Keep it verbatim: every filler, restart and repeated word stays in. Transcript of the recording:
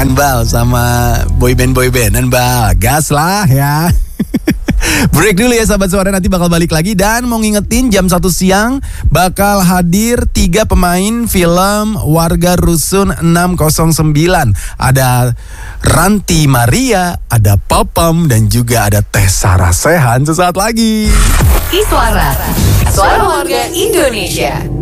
kangen Bal sama boyband boybandan Bal. Gas lah ya. Break dulu ya sahabat suara, nanti bakal balik lagi. Dan mau ngingetin jam satu siang bakal hadir tiga pemain film Warga Rusun enam nol sembilan. Ada Ranti Maria, ada Popom, dan juga ada Teh Sarah Sehan sesaat lagi. Iswara, suara warga Indonesia.